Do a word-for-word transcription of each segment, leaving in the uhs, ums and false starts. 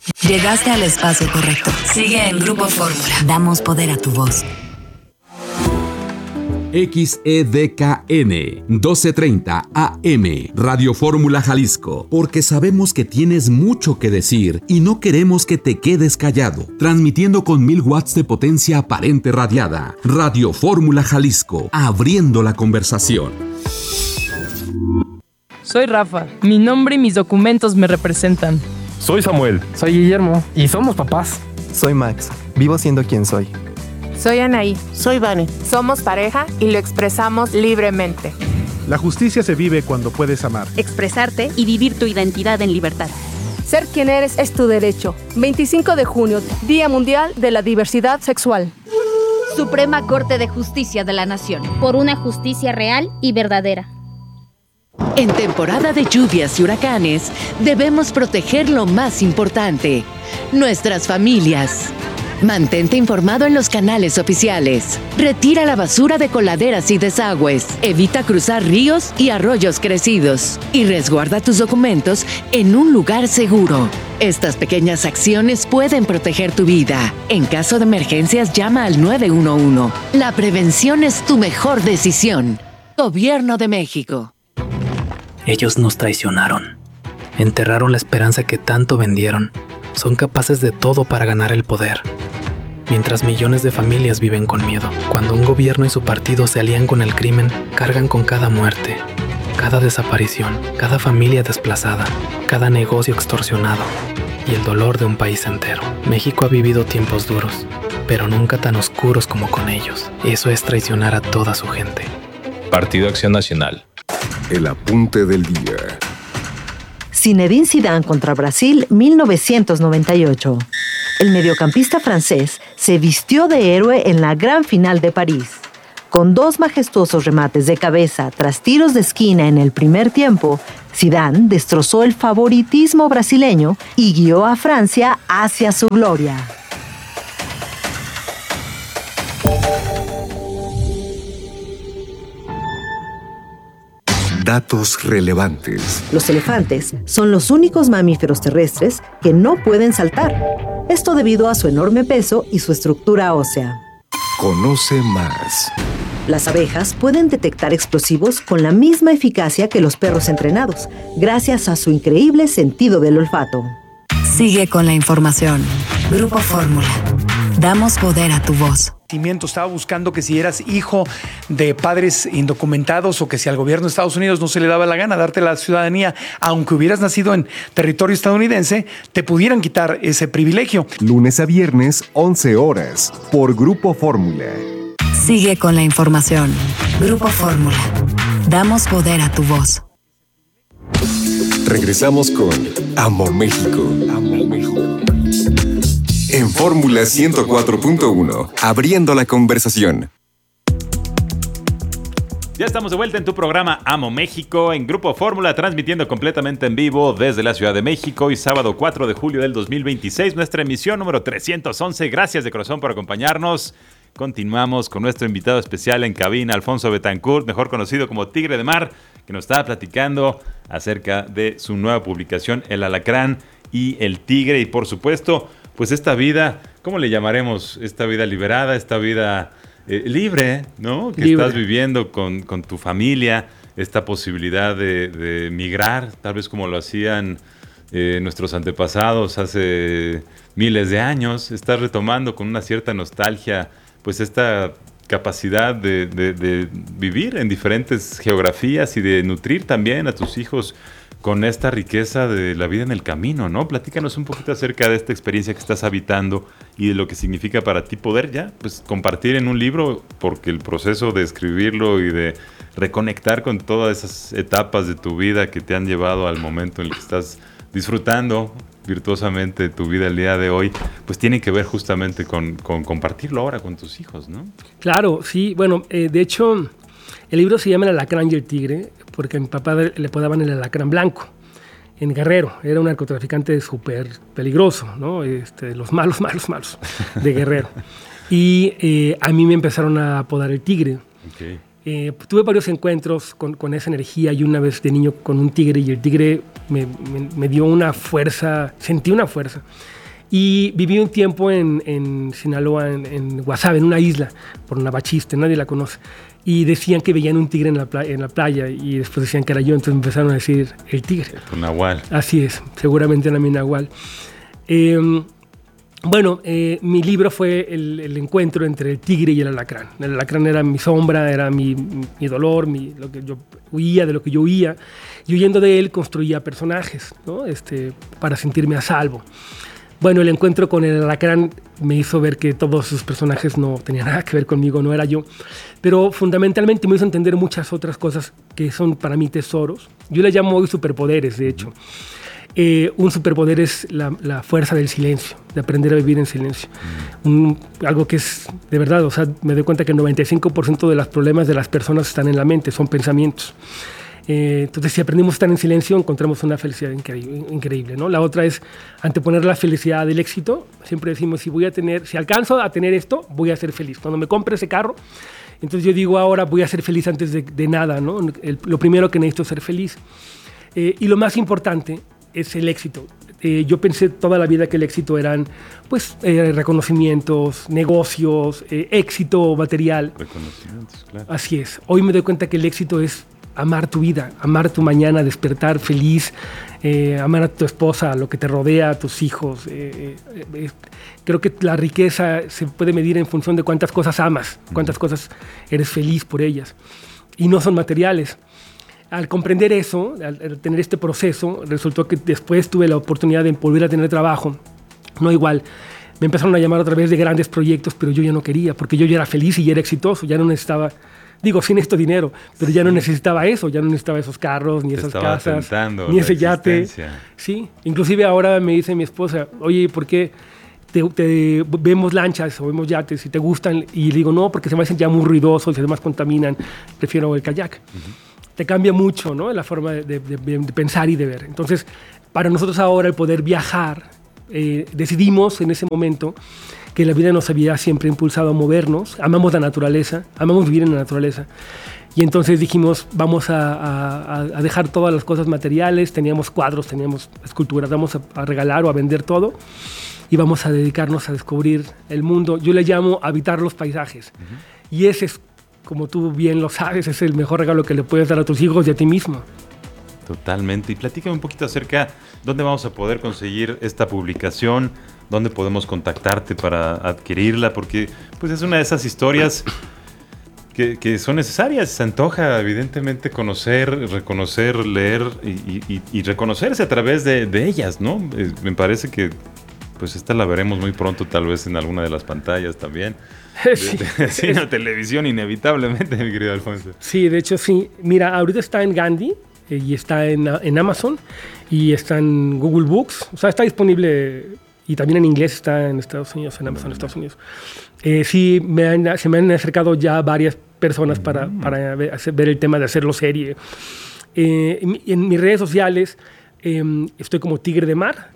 Llegaste al espacio correcto. Sigue en Grupo Fórmula. Damos poder a tu voz. X E D K N doce treinta A M Radio Fórmula Jalisco, porque sabemos que tienes mucho que decir y no queremos que te quedes callado. Transmitiendo con mil watts de potencia aparente radiada. Radio Fórmula Jalisco, abriendo la conversación. Soy Rafa. Mi nombre y mis documentos me representan. Soy Samuel. Soy Guillermo. Y somos papás. Soy Max. Vivo siendo quien soy. Soy Anaí. Soy Vane. Somos pareja y lo expresamos libremente. La justicia se vive cuando puedes amar, expresarte y vivir tu identidad en libertad. Ser quien eres es tu derecho. veinticinco de junio, Día Mundial de la Diversidad Sexual. Suprema Corte de Justicia de la Nación. Por una justicia real y verdadera. En temporada de lluvias y huracanes, debemos proteger lo más importante, nuestras familias. Mantente informado en los canales oficiales. Retira la basura de coladeras y desagües. Evita cruzar ríos y arroyos crecidos. Y resguarda tus documentos en un lugar seguro. Estas pequeñas acciones pueden proteger tu vida. En caso de emergencias, llama al nueve uno uno. La prevención es tu mejor decisión. Gobierno de México. Ellos nos traicionaron. Enterraron la esperanza que tanto vendieron. Son capaces de todo para ganar el poder. Mientras millones de familias viven con miedo. Cuando un gobierno y su partido se alían con el crimen, cargan con cada muerte, cada desaparición, cada familia desplazada, cada negocio extorsionado y el dolor de un país entero. México ha vivido tiempos duros, pero nunca tan oscuros como con ellos. Eso es traicionar a toda su gente. Partido Acción Nacional. El apunte del día. Zinedine Zidane contra Brasil, mil novecientos noventa y ocho. El mediocampista francés se vistió de héroe en la gran final de París. Con dos majestuosos remates de cabeza tras tiros de esquina en el primer tiempo, Zidane destrozó el favoritismo brasileño y guió a Francia hacia su gloria. Datos relevantes. Los elefantes son los únicos mamíferos terrestres que no pueden saltar. Esto debido a su enorme peso y su estructura ósea. Conoce más. Las abejas pueden detectar explosivos con la misma eficacia que los perros entrenados, gracias a su increíble sentido del olfato. Sigue con la información. Grupo Fórmula. Damos poder a tu voz. Estaba buscando que si eras hijo de padres indocumentados o que si al gobierno de Estados Unidos no se le daba la gana darte la ciudadanía, aunque hubieras nacido en territorio estadounidense, te pudieran quitar ese privilegio. Lunes a viernes, once horas, por Grupo Fórmula. Sigue con la información. Grupo Fórmula. Damos poder a tu voz. Regresamos con Amo México. Amo México. En Fórmula ciento cuatro punto uno, abriendo la conversación. Ya estamos de vuelta en tu programa Amo México, en Grupo Fórmula, transmitiendo completamente en vivo desde la Ciudad de México. Hoy sábado cuatro de julio del dos mil veintiséis, nuestra emisión número trescientos once. Gracias de corazón por acompañarnos. Continuamos con nuestro invitado especial en cabina, Alfonso Betancourt, mejor conocido como Tigre de Mar, que nos estaba platicando acerca de su nueva publicación, El Alacrán y el Tigre. Y por supuesto, pues esta vida, ¿cómo le llamaremos? Esta vida liberada, esta vida eh, libre, ¿no? Que libre. Estás viviendo con, con tu familia, esta posibilidad de, de migrar, tal vez como lo hacían eh, nuestros antepasados hace miles de años. Estás retomando con una cierta nostalgia, pues esta capacidad de, de, de vivir en diferentes geografías y de nutrir también a tus hijos con esta riqueza de la vida en el camino, ¿no? Platícanos un poquito acerca de esta experiencia que estás habitando y de lo que significa para ti poder ya, pues, compartir en un libro, porque el proceso de escribirlo y de reconectar con todas esas etapas de tu vida que te han llevado al momento en el que estás disfrutando virtuosamente tu vida el día de hoy, pues tiene que ver justamente con, con compartirlo ahora con tus hijos, ¿no? Claro, sí. Bueno, eh, de hecho, el libro se llama El Alacrán y el Tigre, porque a mi papá le apodaban el alacrán blanco, en Guerrero. Era un narcotraficante súper peligroso, ¿no? Este, los malos, malos, malos de Guerrero. Y eh, a mí me empezaron a apodar el Tigre. Okay. Eh, tuve varios encuentros con, con esa energía y una vez de niño con un tigre y el tigre me, me, me dio una fuerza, sentí una fuerza. Y viví un tiempo en, en Sinaloa, en, en Guasave, en una isla, por Navachiste, nadie la conoce. Y decían que veían un tigre en la, playa, en la playa y después decían que era yo, entonces empezaron a decir el tigre. Un nahual. Así es, seguramente era mi nahual. Eh, bueno, eh, mi libro fue el, el encuentro entre el tigre y el alacrán. El alacrán era mi sombra, era mi, mi dolor, mi, lo que yo huía, de lo que yo huía. Y huyendo de él construía personajes, ¿no? este, para sentirme a salvo. Bueno, el encuentro con el alacrán me hizo ver que todos sus personajes no tenían nada que ver conmigo, no era yo. Pero fundamentalmente me hizo entender muchas otras cosas que son para mí tesoros. Yo le llamo hoy superpoderes, de hecho. Eh, un superpoder es la, la fuerza del silencio, de aprender a vivir en silencio. Un, algo que es de verdad, o sea, me doy cuenta que el noventa y cinco por ciento de los problemas de las personas están en la mente, son pensamientos. Eh, entonces, si aprendemos a estar en silencio, encontramos una felicidad increíble, increíble, ¿no? La otra es anteponer la felicidad del éxito. Siempre decimos, si voy a tener, si alcanzo a tener esto, voy a ser feliz. Cuando me compre ese carro, entonces yo digo, ahora voy a ser feliz antes de, de nada, ¿no? El, lo primero que necesito es ser feliz. Eh, y lo más importante es el éxito. Eh, yo pensé toda la vida que el éxito eran, pues, eh, reconocimientos, negocios, eh, éxito material. Reconocimientos, claro. Así es. Hoy me doy cuenta que el éxito es amar tu vida, amar tu mañana, despertar feliz, eh, amar a tu esposa, a lo que te rodea, a tus hijos. Eh, eh, eh, creo que la riqueza se puede medir en función de cuántas cosas amas, cuántas uh-huh. cosas eres feliz por ellas. Y no son materiales. Al comprender eso, al, al tener este proceso, resultó que después tuve la oportunidad de volver a tener trabajo. No igual. Me empezaron a llamar otra vez de grandes proyectos, pero yo ya no quería, porque yo ya era feliz y ya era exitoso, ya no necesitaba... Digo, sí necesito dinero, pero ya no necesitaba eso, ya no necesitaba esos carros, ni Te esas estaba casas, tentando ni ese la yate. existencia. Sí, inclusive ahora me dice mi esposa, oye, ¿por qué te, te vemos lanchas o vemos yates y te gustan? Y le digo, no, porque se me hacen ya muy ruidosos y además contaminan, prefiero el kayak. Uh-huh. Te cambia mucho, ¿no? La forma de, de, de, de pensar y de ver. Entonces, para nosotros ahora el poder viajar, eh, decidimos en ese momento que la vida nos había siempre impulsado a movernos, amamos la naturaleza, amamos vivir en la naturaleza. Y entonces dijimos, vamos a, a, a dejar todas las cosas materiales, teníamos cuadros, teníamos esculturas, vamos a, a regalar o a vender todo y vamos a dedicarnos a descubrir el mundo. Yo le llamo habitar los paisajes. Uh-huh. Y ese es, como tú bien lo sabes, es el mejor regalo que le puedes dar a tus hijos y a ti mismo. Totalmente. Y platícame un poquito acerca dónde vamos a poder conseguir esta publicación, dónde podemos contactarte para adquirirla, porque pues es una de esas historias que, que son necesarias. Se antoja evidentemente conocer, reconocer, leer y, y, y reconocerse a través de, de ellas, ¿no? Eh, me parece que pues esta la veremos muy pronto, tal vez en alguna de las pantallas también. Sí. De, de cine o televisión, inevitablemente, mi querido Alfonso. Sí, de hecho sí. Mira, ahorita está en Gandhi eh, y está en, en Amazon y está en Google Books. O sea, está disponible y también en inglés, está en Estados Unidos, en Amazon, Estados Unidos. Eh, sí, me han, se me han acercado ya varias personas para, mm. para ver, hacer, ver el tema de hacerlo serie. Eh, en, en mis redes sociales eh, estoy como Tigre de Mar,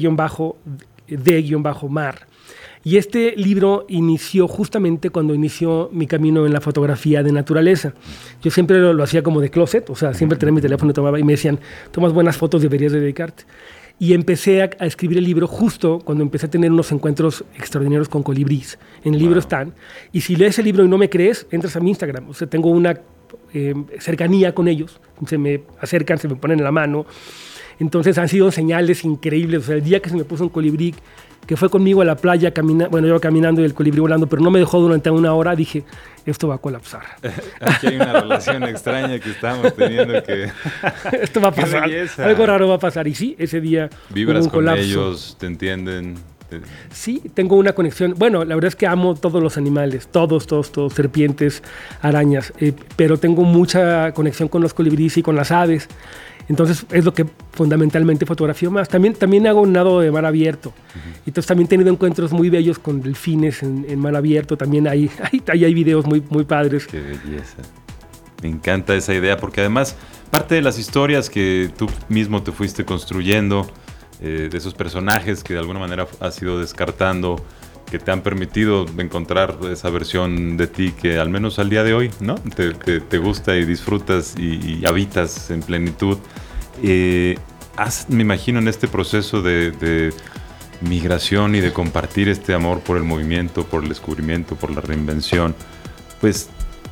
tigre-de-mar. Y este libro inició justamente cuando inició mi camino en la fotografía de naturaleza. Yo siempre lo, lo hacía como de closet, o sea, siempre tenía mi teléfono y tomaba y me decían, tomas buenas fotos, deberías dedicarte. Y empecé a, a escribir el libro justo cuando empecé a tener unos encuentros extraordinarios con colibríes. En el wow. libro están. Y si lees el libro y no me crees, entras a mi Instagram. O sea, tengo una eh, cercanía con ellos. Se me acercan, se me ponen en la mano. Entonces han sido señales increíbles. O sea, el día que se me puso un colibrí, que fue conmigo a la playa, camina, bueno, yo iba caminando y el colibrí volando, pero no me dejó durante una hora, dije, esto va a colapsar. Aquí hay una relación extraña que estamos teniendo que... esto va a pasar, algo raro va a pasar. Y sí, ese día vibras hubo un con colapso. ellos, te entienden. Te... Sí, tengo una conexión. Bueno, la verdad es que amo todos los animales, todos, todos, todos, serpientes, arañas, eh, pero tengo mucha conexión con los colibríes y con las aves. Entonces es lo que fundamentalmente fotografío más. También, también hago un nado de mar abierto. Uh-huh. Entonces también he tenido encuentros muy bellos con delfines en, en mar abierto. También hay, hay, hay, hay videos muy, muy padres. Qué belleza. Me encanta esa idea porque además parte de las historias que tú mismo te fuiste construyendo, eh, de esos personajes que de alguna manera has ido descartando, que te han permitido encontrar esa versión de ti que al menos al día de hoy, ¿no? Te, te, te gusta y disfrutas y, y habitas en plenitud. Eh, has, me imagino, en este proceso de, de migración y de compartir este amor por el movimiento, por el descubrimiento, por la reinvención, pues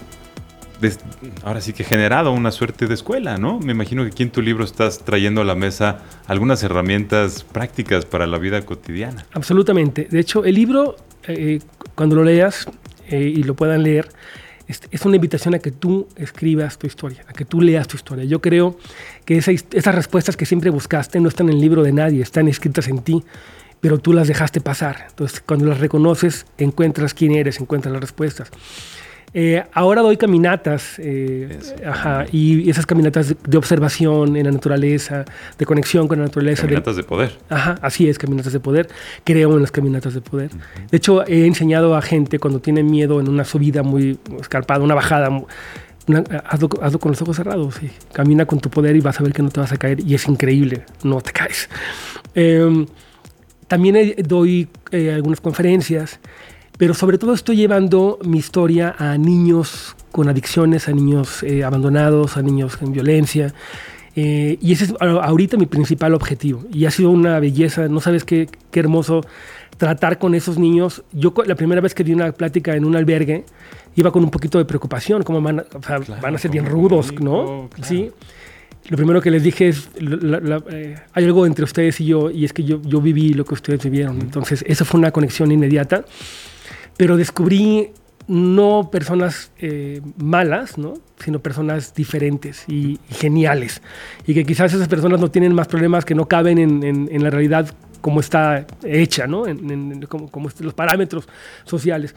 des, ahora sí que generado una suerte de escuela, ¿no? Me imagino que aquí en tu libro estás trayendo a la mesa algunas herramientas prácticas para la vida cotidiana. Absolutamente. De hecho, el libro, eh, cuando lo leas eh, y lo puedan leer, es, es una invitación a que tú escribas tu historia, a que tú leas tu historia. Yo creo que esa, esas respuestas que siempre buscaste no están en el libro de nadie, están escritas en ti, pero tú las dejaste pasar. Entonces, cuando las reconoces, encuentras quién eres, encuentras las respuestas. Eh, ahora doy caminatas, eh, ajá, y esas caminatas de, de observación en la naturaleza, de conexión con la naturaleza. Caminatas de, de poder. Ajá, así es, caminatas de poder. Creo en las caminatas de poder. Uh-huh. De hecho, he enseñado a gente cuando tiene miedo en una subida muy escarpada, una bajada, una, hazlo, hazlo con los ojos cerrados. Sí. Camina con tu poder y vas a ver que no te vas a caer. Y es increíble, no te caes. Eh, también he, doy eh, algunas conferencias. Pero sobre todo estoy llevando mi historia a niños con adicciones, a niños eh, abandonados, a niños en violencia. Eh, y ese es ahorita mi principal objetivo. Y ha sido una belleza, no sabes qué, qué hermoso tratar con esos niños. Yo la primera vez que di una plática en un albergue, iba con un poquito de preocupación, como van a, o sea, claro, van a ser bien rudos, ¿no? Claro. Sí. Lo primero que les dije es, la, la, eh, hay algo entre ustedes y yo, y es que yo, yo viví lo que ustedes vivieron. Uh-huh. Entonces, esa fue una conexión inmediata. Pero descubrí no personas eh, malas, ¿no? Sino personas diferentes y, y geniales. Y que quizás esas personas no tienen más problemas que no caben en, en, en la realidad como está hecha, ¿no? En, en, como, como los parámetros sociales.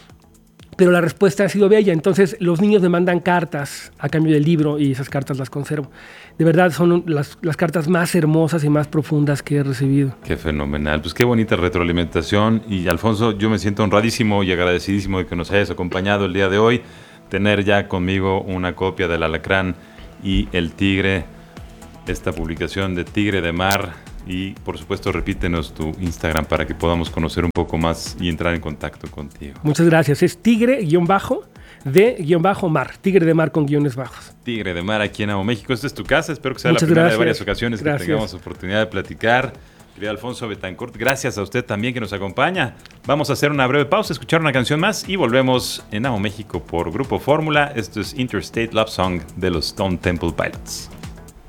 Pero la respuesta ha sido bella. Entonces los niños me mandan cartas a cambio del libro y esas cartas las conservo. De verdad son las, las cartas más hermosas y más profundas que he recibido. Qué fenomenal. Pues qué bonita retroalimentación. Y Alfonso, yo me siento honradísimo y agradecidísimo de que nos hayas acompañado el día de hoy. Tener ya conmigo una copia del Alacrán y el Tigre, esta publicación de Tigre de Mar. Y por supuesto repítenos tu Instagram para que podamos conocer un poco más y entrar en contacto contigo. Muchas gracias. Es tigre-de-mar. Tigre de Mar con guiones bajos. Tigre de Mar aquí en Amo México. Esta es tu casa. Espero que sea Muchas la primera gracias. de varias ocasiones gracias. que tengamos oportunidad de platicar. Querido Alfonso Betancourt, gracias a usted también que nos acompaña. Vamos a hacer una breve pausa, escuchar una canción más y volvemos en Amo México por Grupo Fórmula. Esto es Interstate Love Song de los Stone Temple Pilots.